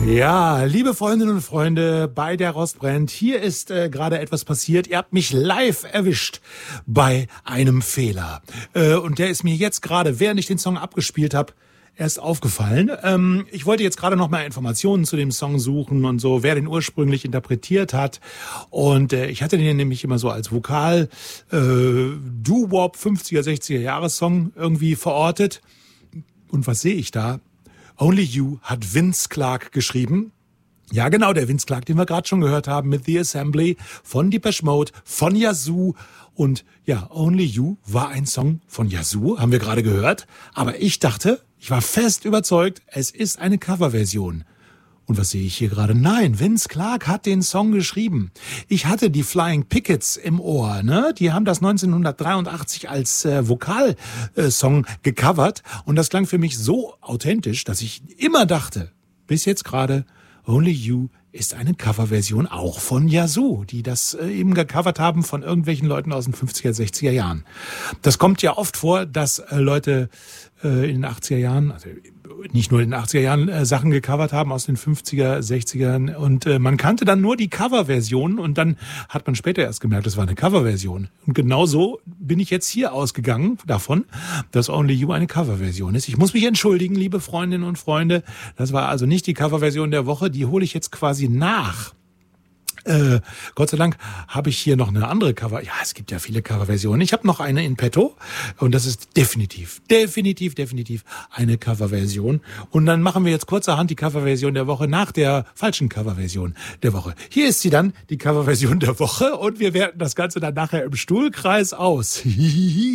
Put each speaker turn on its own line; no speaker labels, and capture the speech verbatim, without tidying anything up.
Ja, liebe Freundinnen und Freunde, bei der Rostbrennt, hier ist äh, gerade etwas passiert. Ihr habt mich live erwischt bei einem Fehler. Äh, und der ist mir jetzt gerade, während ich den Song abgespielt habe, erst aufgefallen. Ähm, ich wollte jetzt gerade noch mal Informationen zu dem Song suchen und so, wer den ursprünglich interpretiert hat. Und äh, ich hatte den nämlich immer so als Vokal äh, Doo-Wop fünfziger, sechziger Jahressong irgendwie verortet. Und was sehe ich da? Only You hat Vince Clarke geschrieben. Ja, genau, der Vince Clarke, den wir gerade schon gehört haben mit The Assembly von Depeche Mode, von Yazoo. Und ja, Only You war ein Song von Yazoo, haben wir gerade gehört. Aber ich dachte, ich war fest überzeugt, es ist eine Coverversion. Und was sehe ich hier gerade? Nein, Vince Clarke hat den Song geschrieben. Ich hatte die Flying Pickets im Ohr, ne? Die haben das neunzehnhundertdreiundachtzig als äh, Vokalsong äh, gecovert. Und das klang für mich so authentisch, dass ich immer dachte, bis jetzt gerade, Only You ist eine Coverversion auch von Yazoo, die das äh, eben gecovert haben von irgendwelchen Leuten aus den fünfziger, sechziger Jahren. Das kommt ja oft vor, dass äh, Leute äh, in den achtziger Jahren, also nicht nur in den achtziger Jahren äh, Sachen gecovert haben aus den fünfziger, sechzigern und äh, man kannte dann nur die Coverversion und dann hat man später erst gemerkt, das war eine Coverversion. Und genau so bin ich jetzt hier ausgegangen davon, dass Only You eine Coverversion ist. Ich muss mich entschuldigen, liebe Freundinnen und Freunde. Das war also nicht die Coverversion der Woche, die hole ich jetzt quasi nach. Äh, Gott sei Dank habe ich hier noch eine andere Cover. Ja, es gibt ja viele Coverversionen. Ich habe noch eine in petto und das ist definitiv, definitiv, definitiv eine Coverversion. Und dann machen wir jetzt kurzerhand die Coverversion der Woche nach der falschen Coverversion der Woche. Hier ist sie dann, die Coverversion der Woche und wir werten das Ganze dann nachher im Stuhlkreis aus.